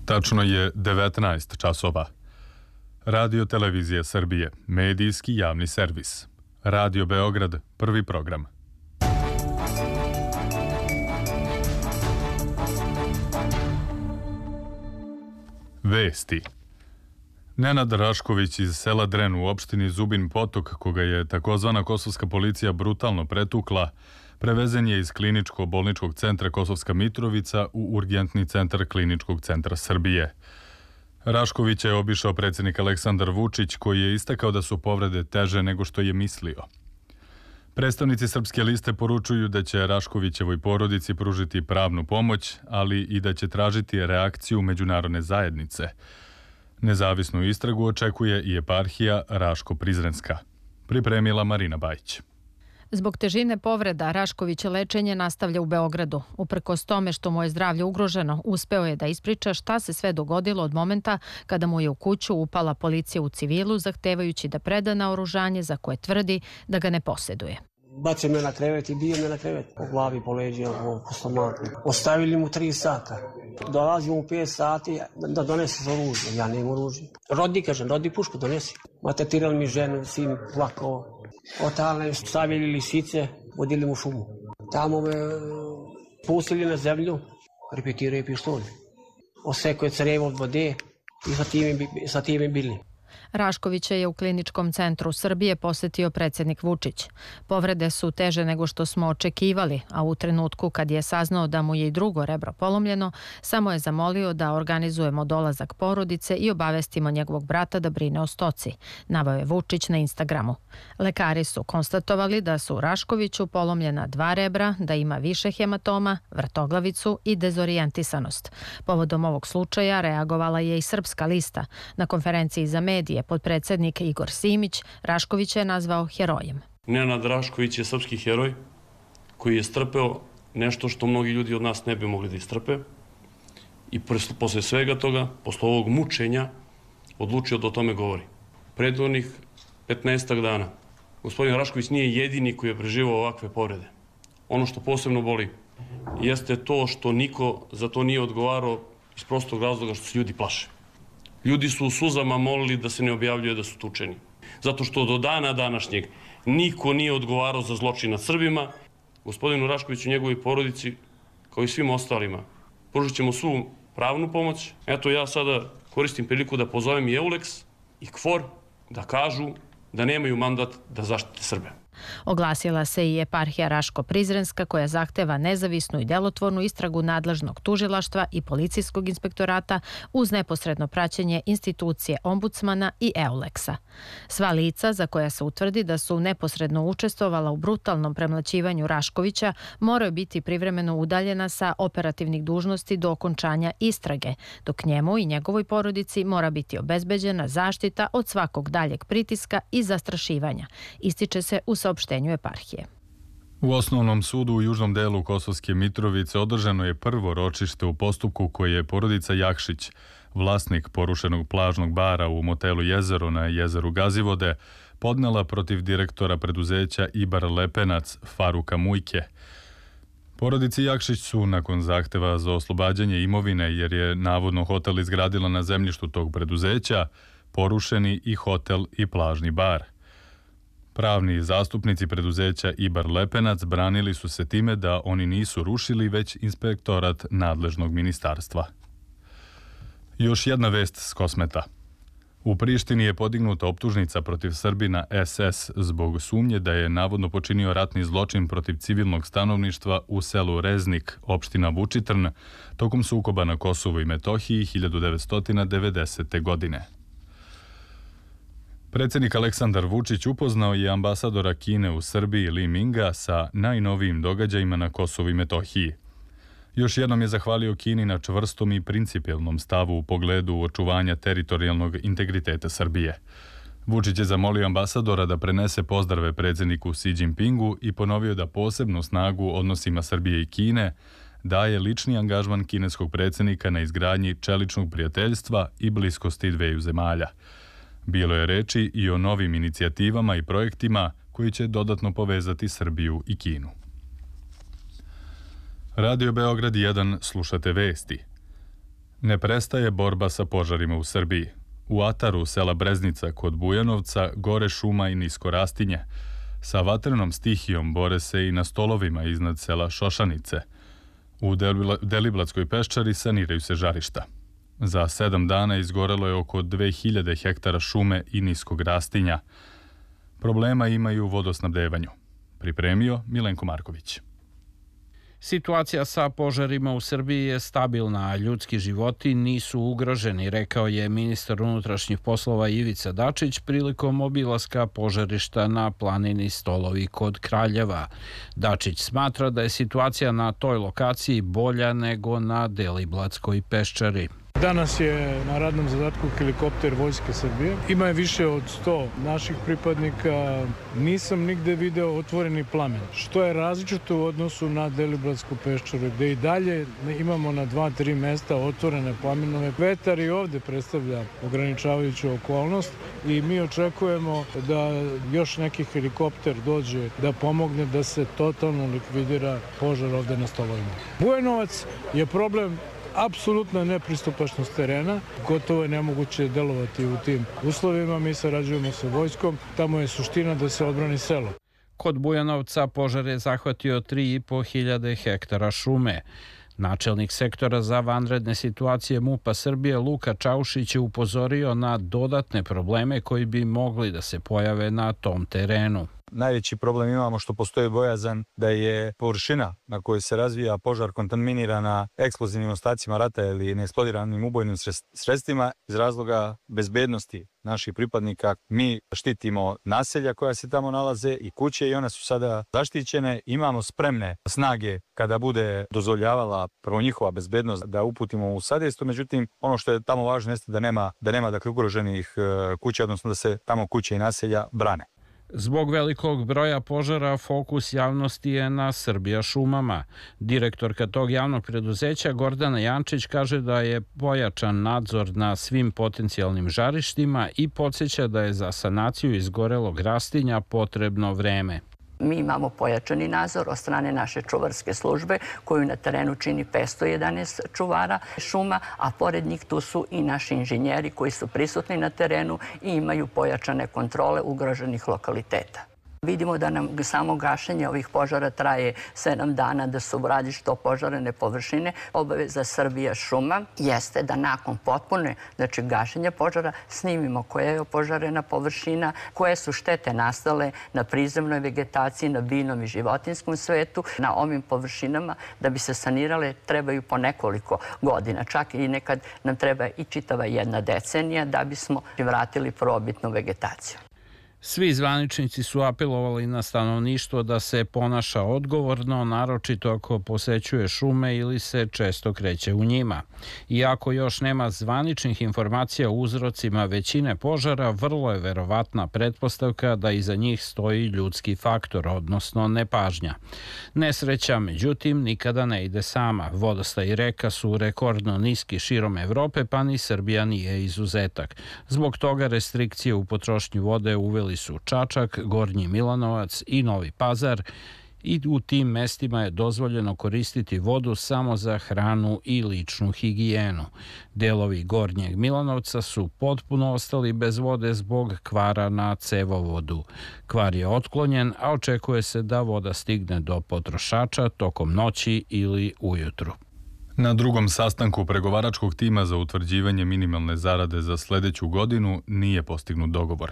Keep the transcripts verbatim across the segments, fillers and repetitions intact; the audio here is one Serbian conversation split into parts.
Tačno je devetnaest časova. Radio Televizija Srbije, medijski javni servis. Radio Beograd, prvi program. Vesti. Nenad Rašković iz sela Dren u opštini Zubin Potok, koga je takozvana kosovska policija brutalno pretukla, prevezen je iz kliničko-bolničkog centra Kosovska Mitrovica u urgentni centar Kliničkog centra Srbije. Raškovića je obišao predsjednik Aleksandar Vučić, koji je istakao da su povrede teže nego što je mislio. Predstavnici Srpske liste poručuju da će Raškovićevoj porodici pružiti pravnu pomoć, ali i da će tražiti reakciju međunarodne zajednice. Nezavisnu istragu očekuje i eparhija Raško-Prizrenska. Pripremila Marina Bajić. Zbog težine povreda, Rašković lečenje nastavlja u Beogradu. Uprkos tome što mu je zdravlje ugroženo, uspeo je da ispriča šta se sve dogodilo od momenta kada mu je u kuću upala policija u civilu, zahtevajući da preda naoružanje za koje tvrdi da ga ne posjeduje. Bacio me na krevet i bio me na krevet. Po glavi, po leđima, po stomatu. Ostavili mu tri sata. Dolazimo u pet sati da donese za oružje. Ja nemam oružje. Rodi, kažem, rodi pušku, donesi. Matetirali mi ženu, sin plakao. Otalne stavili lisice, vodili mu šumu. Tamo me pustili na zemlju, repetiraju pištolj. Osekao je crevo od vode i sa tim, sa tim je bili. Raškovića je u Kliničkom centru Srbije posjetio predsjednik Vučić. Povrede su teže nego što smo očekivali, a u trenutku kad je saznao da mu je i drugo rebro polomljeno, samo je zamolio da organizujemo dolazak porodice i obavestimo njegovog brata da brine o stoci, naveo je Vučić na Instagramu. Lekari su konstatovali da su Raškoviću polomljena dva rebra, da ima više hematoma, vrtoglavicu i dezorijentisanost. Povodom ovog slučaja reagovala je i Srpska lista. Na konferenciji za medije potpredsjednik Igor Simić Raškovića je nazvao herojem. Nenad Rašković je srpski heroj koji je strpeo nešto što mnogi ljudi od nas ne bi mogli da istrpe i posle svega toga, posle ovog mučenja, odlučio da o tome govori. Prethodnih petnaestak dana gospodin Rašković nije jedini koji je preživao ovakve povrede. Ono što posebno boli jeste to što niko za to nije odgovarao iz prostog razloga što se ljudi plaše. Ljudi su u suzama molili da se ne objavljuje da su tučeni. Zato što do dana današnjeg niko nije odgovarao za zločin nad Srbima. Gospodinu Raškoviću i njegovoj porodici, kao i svim ostalima, pružit ćemo svu pravnu pomoć. Eto, ja sada koristim priliku da pozovem i Euleks i KFOR da kažu da nemaju mandat da zaštite Srbe. Oglasila se i eparhija Raško-Prizrenska, koja zahteva nezavisnu i delotvornu istragu nadležnog tužilaštva i policijskog inspektorata uz neposredno praćenje institucije ombudsmana i Euleksa. Sva lica za koja se utvrdi da su neposredno učestvovala u brutalnom premlaćivanju Raškovića moraju biti privremeno udaljena sa operativnih dužnosti do okončanja istrage, dok njemu i njegovoj porodici mora biti obezbeđena zaštita od svakog daljeg pritiska i zastrašivanja, ističe se u saopštenju eparhije. U osnovnom sudu u južnom delu Kosovske Mitrovice održano je prvo ročište u postupku koje je porodica Jakšić, vlasnik porušenog plažnog bara u motelu Jezero na jezeru Gazivode, podnela protiv direktora preduzeća Ibar Lepenac Faruka Mujke. Porodici Jakšić su, nakon zahteva za oslobađanje imovine, jer je navodno hotel izgradila na zemljištu tog preduzeća, porušeni i hotel i plažni bar. Pravni zastupnici preduzeća Ibar Lepenac branili su se time da oni nisu rušili, već inspektorat nadležnog ministarstva. Još jedna vest s Kosmeta. U Prištini je podignuta optužnica protiv Srbina S S zbog sumnje da je navodno počinio ratni zločin protiv civilnog stanovništva u selu Reznik, opština Vučitrn, tokom sukoba na Kosovu i Metohiji hiljadu devetsto devedesete. godine. Predsjednik Aleksandar Vučić upoznao je ambasadora Kine u Srbiji Li Minga sa najnovijim događajima na Kosovu i Metohiji. Još jednom je zahvalio Kini na čvrstom i principijelnom stavu u pogledu očuvanja teritorijalnog integriteta Srbije. Vučić je zamolio ambasadora da prenese pozdrave predsjedniku Xi Jinpingu i ponovio da posebnu snagu odnosima Srbije i Kine daje lični angažman kineskog predsjednika na izgradnji čeličnog prijateljstva i bliskosti dveju zemalja. Bilo je reči i o novim inicijativama i projektima koji će dodatno povezati Srbiju i Kinu. Radio Beograd jedan, slušate vesti. Ne prestaje borba sa požarima u Srbiji. U ataru sela Breznica kod Bujanovca gore šuma i nisko rastinje. Sa vatrenom stihijom bore se i na stolovima iznad sela Šošanice. U Deliblatskoj peščari saniraju se žarišta. Za sedam dana izgorelo je oko dve hiljade hektara šume i niskog rastinja. Problema imaju u vodosnabdevanju. Pripremio Milenko Marković. Situacija sa požarima u Srbiji je stabilna, a ljudski životi nisu ugroženi, rekao je ministar unutrašnjih poslova Ivica Dačić prilikom obilaska požarišta na planini Stolovi kod Kraljeva. Dačić smatra da je situacija na toj lokaciji bolja nego na Deliblatskoj peščari. Danas je na radnom zadatku helikopter Vojske Srbije. Ima je više od sto naših pripadnika. Nisam nigde video otvoreni plamen, što je različito u odnosu na Deliblatsku peščaru, gde i dalje imamo na dva, tri mesta otvorene plamenove. Vetar i ovde predstavlja ograničavajuću okolnost i mi očekujemo da još neki helikopter dođe da pomogne da se totalno likvidira požar ovde na Stolovima. Bujanovac je problem apsolutna nepristupačnost terena, gotovo je nemoguće delovati u tim uslovima. Mi sarađujemo sa vojskom, tamo je suština da se odbrani selo. Kod Bujanovca požar je zahvatio tri i po hiljade hektara šume. Načelnik sektora za vanredne situacije MUP-a Srbije Luka Čaušić je upozorio na dodatne probleme koji bi mogli da se pojave na tom terenu. Najveći problem imamo što postoji bojazan da je površina na kojoj se razvija požar kontaminirana eksplozivnim ostacima rata ili neeksplodiranim ubojnim sredstvima iz razloga bezbednosti naših pripadnika. Mi štitimo naselja koja se tamo nalaze i kuće i one su sada zaštićene. Imamo spremne snage kada bude dozvoljavala prvo njihova bezbednost da uputimo u sadejstvo. Međutim, ono što je tamo važno jeste da nema, da nema dakle, ugroženih kuća, odnosno da se tamo kuće i naselja brane. Zbog velikog broja požara fokus javnosti je na Srbija šumama. Direktorka tog javnog preduzeća Gordana Jančić kaže da je pojačan nadzor na svim potencijalnim žarištima i podsjeća da je za sanaciju izgorelog rastinja potrebno vreme. Mi imamo pojačani nadzor od strane naše čuvarske službe koju na terenu čini petsto jedanaest čuvara šuma, a pored njih tu su i naši inženjeri koji su prisutni na terenu i imaju pojačane kontrole ugroženih lokaliteta. Vidimo da nam samo gašenje ovih požara traje sedam dana, da su različite opožarene površine. Obaveza Srbija šuma jeste da nakon potpune, znači gašenja požara, snimimo koja je opožarena površina, koje su štete nastale na prizemnoj vegetaciji, na biljnom i životinjskom svetu. Na ovim površinama da bi se sanirale trebaju po nekoliko godina, čak i nekad nam treba i čitava jedna decenija da bismo vratili prvobitnu vegetaciju. Svi zvaničnici su apelovali na stanovništvo da se ponaša odgovorno, naročito ako posećuje šume ili se često kreće u njima. Iako još nema zvaničnih informacija o uzrocima većine požara, vrlo je verovatna pretpostavka da iza njih stoji ljudski faktor, odnosno nepažnja. Nesreća, međutim, nikada ne ide sama. Vodostaj i reka su rekordno niski širom Evrope, pa ni Srbija nije izuzetak. Zbog toga restrikcije u potrošnji vode uveli su Čačak, Gornji Milanovac i Novi Pazar i u tim mestima je dozvoljeno koristiti vodu samo za hranu i ličnu higijenu. Delovi Gornjeg Milanovca su potpuno ostali bez vode zbog kvara na cevovodu. Kvar je otklonjen, a očekuje se da voda stigne do potrošača tokom noći ili ujutru. Na drugom sastanku pregovaračkog tima za utvrđivanje minimalne zarade za sledeću godinu nije postignut dogovor.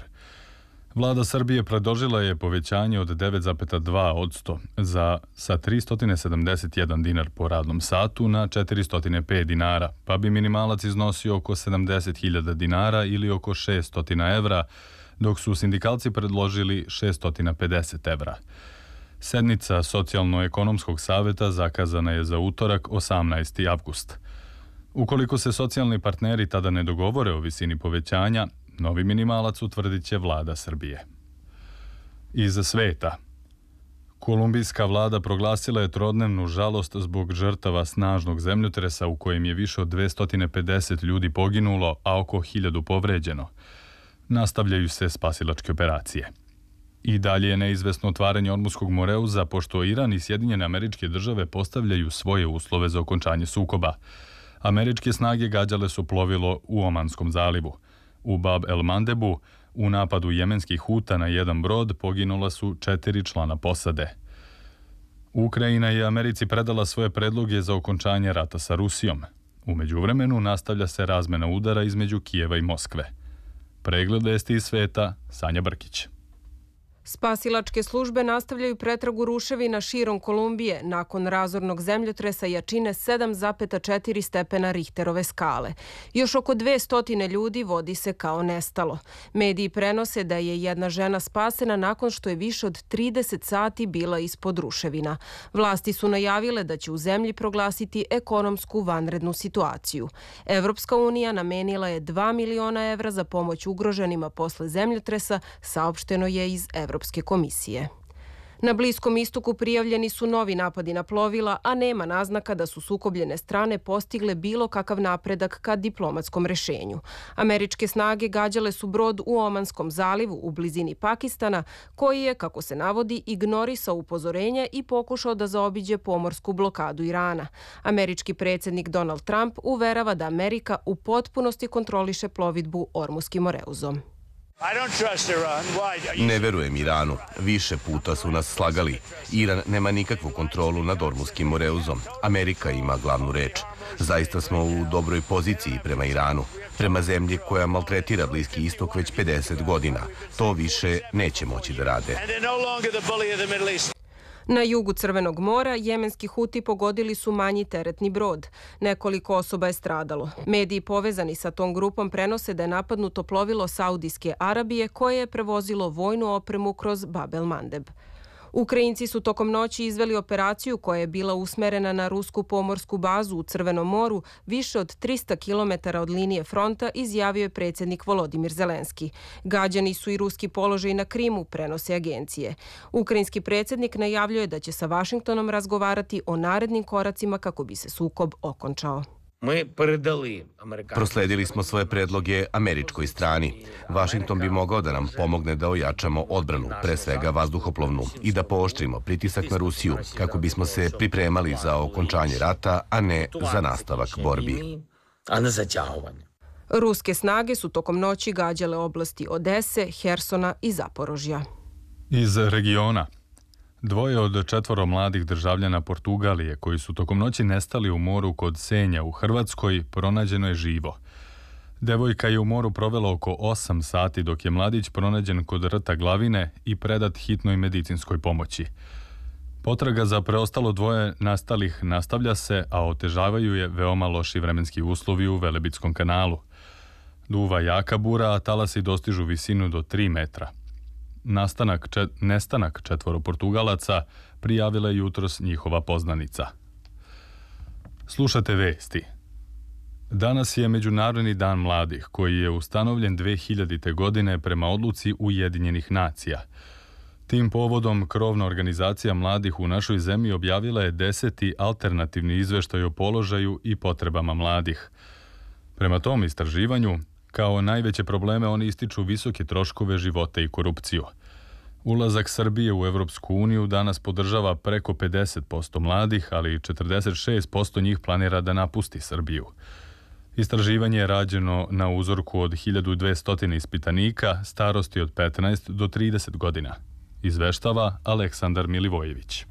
Vlada Srbije predložila je povećanje od devet zarez dva posto za sa tristo sedamdeset jedan dinar po radnom satu na četiristo pet dinara, pa bi minimalac iznosio oko sedamdeset hiljada dinara ili oko šesto evra, dok su sindikalci predložili šesto pedeset evra. Sednica Socijalno-ekonomskog saveta zakazana je za utorak osamnaesti avgust. Ukoliko se socijalni partneri tada ne dogovore o visini povećanja, novi minimalac utvrdit će vlada Srbije. Iz sveta. Kolumbijska vlada proglasila je trodnevnu žalost zbog žrtava snažnog zemljotresa u kojem je više od dvesta pedeset ljudi poginulo, a oko hiljadu povređeno. Nastavljaju se spasilačke operacije. I dalje je neizvesno otvaranje Ormuskog Moreuza, pošto Iran i Sjedinjene Američke Države postavljaju svoje uslove za okončanje sukoba. Američke snage gađale su plovilo u Omanskom zalivu. U Bab el Mandebu, u napadu jemenskih Huta na jedan brod, poginula su četiri člana posade. Ukrajina je Americi predala svoje predloge za okončanje rata sa Rusijom. U međuvremenu nastavlja se razmena udara između Kijeva i Moskve. Pregled vesti iz sveta, Sanja Brkić. Spasilačke službe nastavljaju pretragu ruševina širom Kolumbije nakon razornog zemljotresa jačine sedam zarez četiri stepena Richterove skale. Još oko dvesta ljudi vodi se kao nestalo. Mediji prenose da je jedna žena spasena nakon što je više od trideset sati bila ispod ruševina. Vlasti su najavile da će u zemlji proglasiti ekonomsku vanrednu situaciju. Evropska unija namenila je dva miliona evra za pomoć ugroženima posle zemljotresa, saopšteno je iz Evropske Evropske komisije. Na Bliskom istoku prijavljeni su novi napadi na plovila, a nema naznaka da su sukobljene strane postigle bilo kakav napredak ka diplomatskom rešenju. Američke snage gađale su brod u Omanskom zalivu u blizini Pakistana, koji je, kako se navodi, ignorisao upozorenja i pokušao da zaobiđe pomorsku blokadu Irana. Američki predsjednik Donald Trump uverava da Amerika u potpunosti kontroliše plovidbu Ormuskim oreuzom. Ne verujem Iranu. Više puta su nas slagali. Iran nema nikakvu kontrolu nad Ormuskim oreuzom. Amerika ima glavnu reč. Zaista smo u dobroj poziciji prema Iranu. Prema zemlji koja maltretira Bliski istok već pedeset godina. To više neće moći da rade. Na jugu Crvenog mora jemenski Huti pogodili su manji teretni brod. Nekoliko osoba je stradalo. Mediji povezani sa tom grupom prenose da je napadnuto plovilo Saudijske Arabije koje je prevozilo vojnu opremu kroz Bab el Mandeb. Ukrajinci su tokom noći izveli operaciju koja je bila usmerena na rusku pomorsku bazu u Crvenom moru više od trista kilometara od linije fronta, izjavio je predsjednik Volodimir Zelenski. Gađani su i ruski položaj na Krimu, prenose agencije. Ukrajinski predsjednik najavljuje da će sa Vašingtonom razgovarati o narednim koracima kako bi se sukob okončao. Prosledili smo svoje predloge američkoj strani. Vašington bi mogao da nam pomogne da ojačamo odbranu, pre svega vazduhoplovnu, i da pooštrimo pritisak na Rusiju kako bismo se pripremali za okončanje rata, a ne za nastavak borbi. Ruske snage su tokom noći gađale oblasti Odese, Hersona i Zaporožja. Iz regiona. Dvoje od četvoro mladih državljana Portugalije koji su tokom noći nestali u moru kod Senja u Hrvatskoj pronađeno je živo. Devojka je u moru provela oko osam sati dok je mladić pronađen kod rta Glavine i predat hitnoj medicinskoj pomoći. Potraga za preostalo dvoje nastalih nastavlja se, a otežavaju je veoma loši vremenski uslovi u Velebitskom kanalu. Duva jaka bura, a talasi dostižu visinu do tri metra. Nastanak, čet, nestanak četvoro Portugalaca prijavila je jutros njihova poznanica. Slušate vesti. Danas je Međunarodni dan mladih, koji je ustanovljen dve hiljadite. godine prema odluci Ujedinjenih nacija. Tim povodom krovna organizacija mladih u našoj zemlji objavila je deseti alternativni izveštaj o položaju i potrebama mladih. Prema tom istraživanju, kao najveće probleme oni ističu visoke troškove života i korupciju. Ulazak Srbije u Evropsku uniju danas podržava preko pedeset posto mladih, ali četrdeset šest posto njih planira da napusti Srbiju. Istraživanje je rađeno na uzorku od hiljadu dvesta ispitanika starosti od petnaest do trideset godina. Izveštava Aleksandar Milivojević.